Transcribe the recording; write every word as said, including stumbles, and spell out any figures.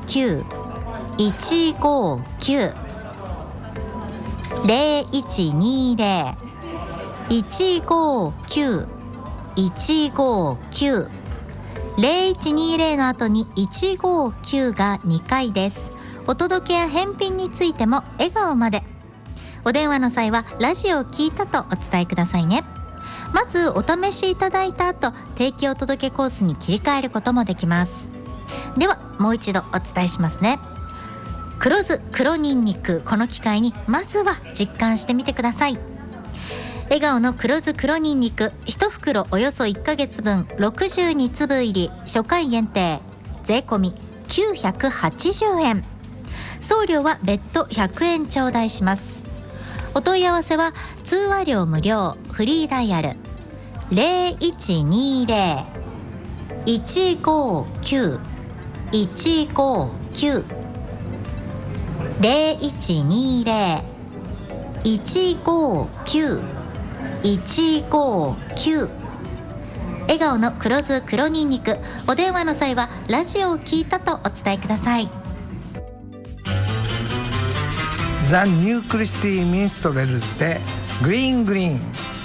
きゅう いちごきゅう ゼロいちにゼロ いちごきゅう いちごきゅう ゼロいちにゼロの後にいちごきゅうがにかいです。お届けや返品についても笑顔まで。お電話の際はラジオを聞いたとお伝えくださいね。まずお試しいただいた後、定期お届けコースに切り替えることもできます。ではもう一度お伝えしますね。黒酢黒ニンニク、この機会にまずは実感してみてください。笑顔の黒酢黒ニンニクいち袋およそいっかげつぶんろくじゅうにつぶ入り、初回限定税込みきゅうひゃくはちじゅうえん、送料は別途ひゃくえん頂戴します。お問い合わせは通話料無料、フリーダイヤル ゼロいちにゼロ いちごきゅう いちごきゅう ゼロいちにゼロ いちごきゅう いちごきゅう 笑顔の黒酢黒ニンニク、お電話の際はラジオを聞いたとお伝えください。 ザ・ニュークリスティ・ミンストレルズでグリーングリーン。